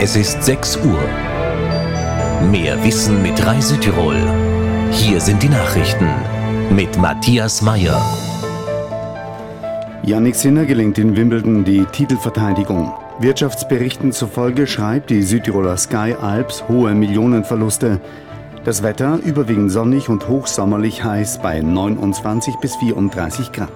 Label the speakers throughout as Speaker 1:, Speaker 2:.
Speaker 1: Es ist 6 Uhr. Mehr Wissen mit Rai Südtirol. Hier sind die Nachrichten mit Matthias Meyer.
Speaker 2: Jannik Sinner gelingt in Wimbledon die Titelverteidigung. Wirtschaftsberichten zufolge schreibt die Südtiroler Sky Alps hohe Millionenverluste. Das Wetter überwiegend sonnig und hochsommerlich heiß bei 29 bis 34 Grad.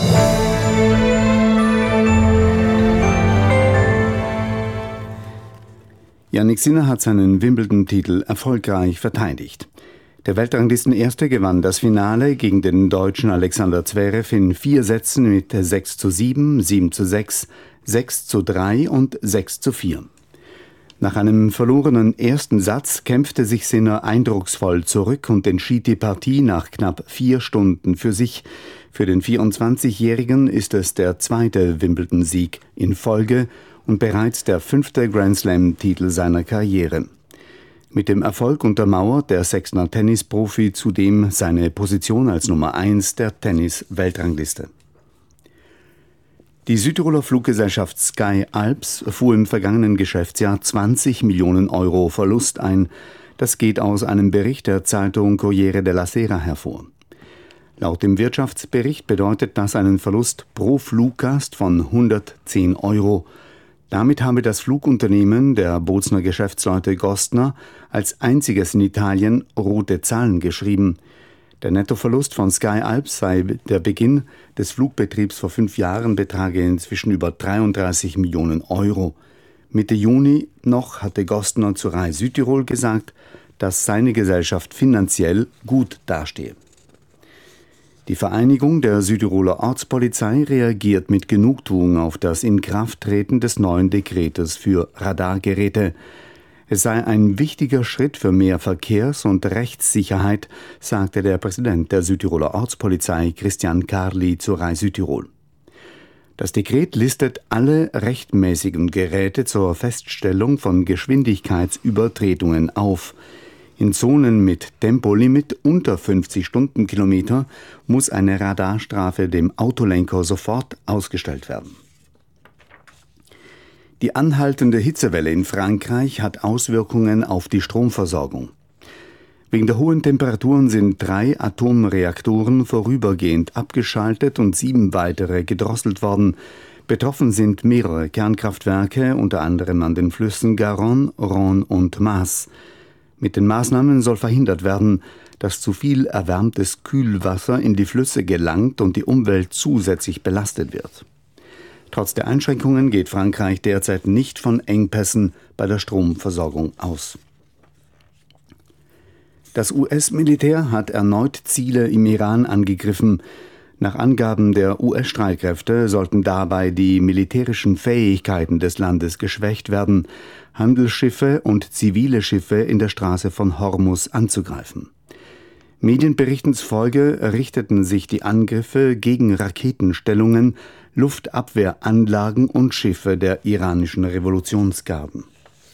Speaker 2: Jannik Sinner hat seinen Wimbledon-Titel erfolgreich verteidigt. Der Weltranglistenerste gewann das Finale gegen den Deutschen Alexander Zverev in 4 Sätzen mit 6:7, 7:6, 6:3 und 6:4. Nach einem verlorenen ersten Satz kämpfte sich Sinner eindrucksvoll zurück und entschied die Partie nach knapp 4 Stunden für sich. Für den 24-Jährigen ist es der zweite Wimbledon-Sieg in Folge und bereits der 5. Grand-Slam-Titel seiner Karriere. Mit dem Erfolg untermauert der Sechsner Tennisprofi zudem seine Position als Nummer 1 der Tennis-Weltrangliste. Die Südtiroler Fluggesellschaft Sky Alps fuhr im vergangenen Geschäftsjahr 20 Millionen Euro Verlust ein. Das geht aus einem Bericht der Zeitung Corriere della Sera hervor. Laut dem Wirtschaftsbericht bedeutet das einen Verlust pro Fluggast von 110 Euro. Damit habe das Flugunternehmen der Bozner Geschäftsleute Gostner als einziges in Italien rote Zahlen geschrieben. Der Nettoverlust von Sky Alps sei der Beginn des Flugbetriebs vor 5 Jahren betrage inzwischen über 33 Millionen Euro. Mitte Juni noch hatte Gostner zu Rai Südtirol gesagt, dass seine Gesellschaft finanziell gut dastehe. Die Vereinigung der Südtiroler Ortspolizei reagiert mit Genugtuung auf das Inkrafttreten des neuen Dekretes für Radargeräte. Es sei ein wichtiger Schritt für mehr Verkehrs- und Rechtssicherheit, sagte der Präsident der Südtiroler Ortspolizei Christian Carli zu Rai Südtirol. Das Dekret listet alle rechtmäßigen Geräte zur Feststellung von Geschwindigkeitsübertretungen auf. In Zonen mit Tempolimit unter 50 Stundenkilometer muss eine Radarstrafe dem Autolenker sofort ausgestellt werden. Die anhaltende Hitzewelle in Frankreich hat Auswirkungen auf die Stromversorgung. Wegen der hohen Temperaturen sind 3 Atomreaktoren vorübergehend abgeschaltet und 7 weitere gedrosselt worden. Betroffen sind mehrere Kernkraftwerke, unter anderem an den Flüssen Garonne, Rhône und Maas. Mit den Maßnahmen soll verhindert werden, dass zu viel erwärmtes Kühlwasser in die Flüsse gelangt und die Umwelt zusätzlich belastet wird. Trotz der Einschränkungen geht Frankreich derzeit nicht von Engpässen bei der Stromversorgung aus. Das US-Militär hat erneut Ziele im Iran angegriffen. Nach Angaben der US-Streitkräfte sollten dabei die militärischen Fähigkeiten des Landes geschwächt werden, Handelsschiffe und zivile Schiffe in der Straße von Hormuz anzugreifen. Medienberichten zufolge richteten sich die Angriffe gegen Raketenstellungen, Luftabwehranlagen und Schiffe der iranischen Revolutionsgarden.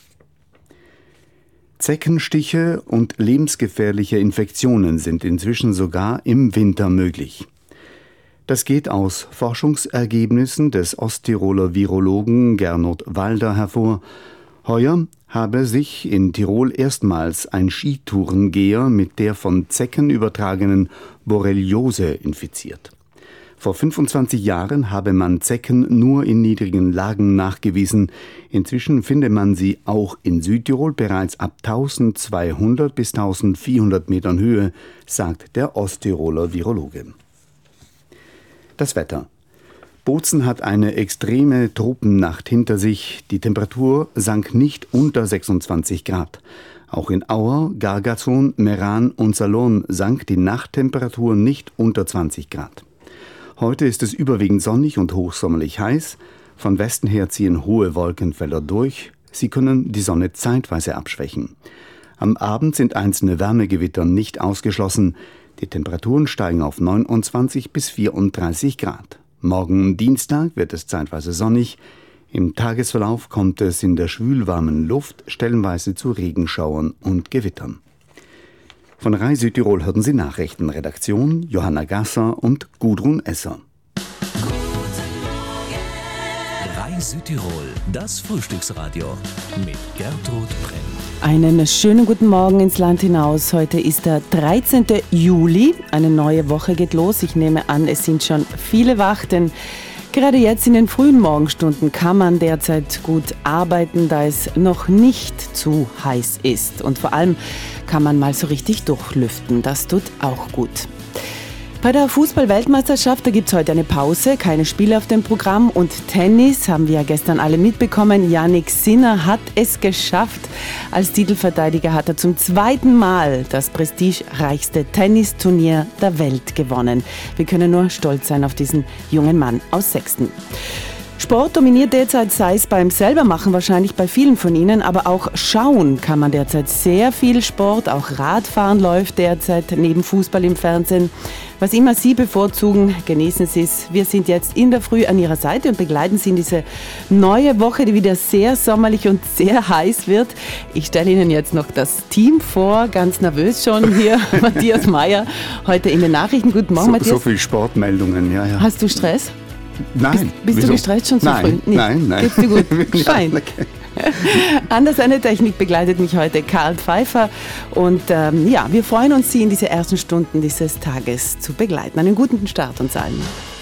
Speaker 2: Zeckenstiche und lebensgefährliche Infektionen sind inzwischen sogar im Winter möglich. Das geht aus Forschungsergebnissen des Osttiroler Virologen Gernot Walder hervor. Heuer habe sich in Tirol erstmals ein Skitourengeher mit der von Zecken übertragenen Borreliose infiziert. Vor 25 Jahren habe man Zecken nur in niedrigen Lagen nachgewiesen. Inzwischen finde man sie auch in Südtirol bereits ab 1200 bis 1400 Metern Höhe, sagt der Osttiroler Virologe. Das Wetter. Bozen hat eine extreme Tropennacht hinter sich. Die Temperatur sank nicht unter 26 Grad. Auch in Auer, Gargazon, Meran und Salon sank die Nachttemperatur nicht unter 20 Grad. Heute ist es überwiegend sonnig und hochsommerlich heiß. Von Westen her ziehen hohe Wolkenfelder durch. Sie können die Sonne zeitweise abschwächen. Am Abend sind einzelne Wärmegewitter nicht ausgeschlossen. Die Temperaturen steigen auf 29 bis 34 Grad. Morgen Dienstag wird es zeitweise sonnig. Im Tagesverlauf kommt es in der schwülwarmen Luft stellenweise zu Regenschauern und Gewittern. Von Rai Südtirol hörten Sie Nachrichten. Redaktion Johanna Gasser und Gudrun Esser.
Speaker 1: Rai Südtirol, das Frühstücksradio mit Gertrud Brenn.
Speaker 3: Einen schönen guten Morgen ins Land hinaus. Heute ist der 13. Juli. Eine neue Woche geht los. Ich nehme an, es sind schon viele wach, denn gerade jetzt in den frühen Morgenstunden kann man derzeit gut arbeiten, da es noch nicht zu heiß ist. Und vor allem kann man mal so richtig durchlüften. Das tut auch gut. Bei der Fußball-Weltmeisterschaft, da gibt es heute eine Pause, keine Spiele auf dem Programm. Und Tennis, haben wir ja gestern alle mitbekommen, Jannik Sinner hat es geschafft. Als Titelverteidiger hat er zum zweiten Mal das prestigereichste Tennisturnier der Welt gewonnen. Wir können nur stolz sein auf diesen jungen Mann aus Sexten. Sport dominiert derzeit, sei es beim Selbermachen wahrscheinlich bei vielen von Ihnen, aber auch schauen kann man derzeit sehr viel Sport. Auch Radfahren läuft derzeit neben Fußball im Fernsehen. Was immer Sie bevorzugen, genießen Sie es. Wir sind jetzt in der Früh an Ihrer Seite und begleiten Sie in diese neue Woche, die wieder sehr sommerlich und sehr heiß wird. Ich stelle Ihnen jetzt noch das Team vor, ganz nervös schon hier, Matthias Mayer, heute in den Nachrichten. Guten Morgen, Matthias.
Speaker 2: So viele Sportmeldungen, ja.
Speaker 3: Hast du Stress?
Speaker 2: Nein.
Speaker 3: Bist du gestresst schon so früh? Nee.
Speaker 2: Nein.
Speaker 3: Geht's dir gut? Fein.
Speaker 2: Okay.
Speaker 3: An der Sendetechnik begleitet mich heute Karl Pfeiffer und wir freuen uns, Sie in diese ersten Stunden dieses Tages zu begleiten. Einen guten Start uns allen.